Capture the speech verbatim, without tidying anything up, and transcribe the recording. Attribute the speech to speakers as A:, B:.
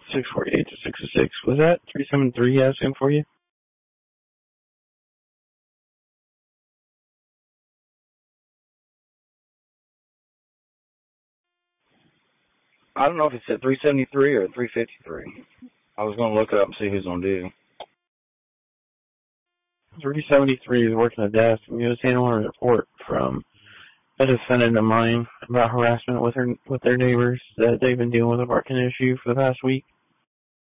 A: six forty-eight to six oh six. Was that three seven three asking for you? I don't know if it's at three seventy-three or three fifty-three. I was going to look it up and see who's on due. three seventy-three is working the desk, and he was handling a report from a defendant of mine about harassment with her with their neighbors that they've been dealing with a parking issue for the past week.